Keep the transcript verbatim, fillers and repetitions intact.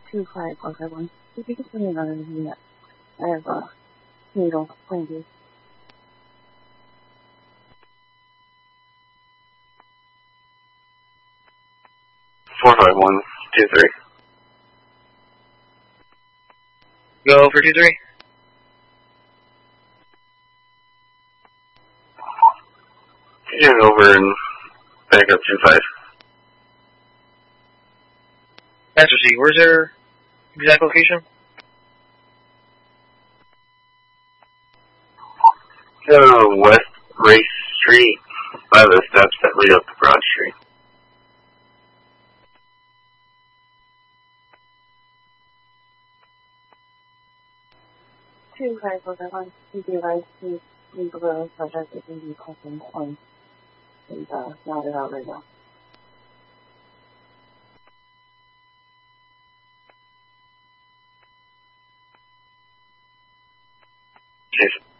two five four five one. If you could send me another unit, I have a needle. Thank you. Four five one two three. Go for two three. Get over and back up two five. Master C, where's their exact location? Uh, West Race Street by the steps that lead up to Broad Street. Two five four five one. You do advise to leave the subject if you need questions on and uh, not it out right now. Jason.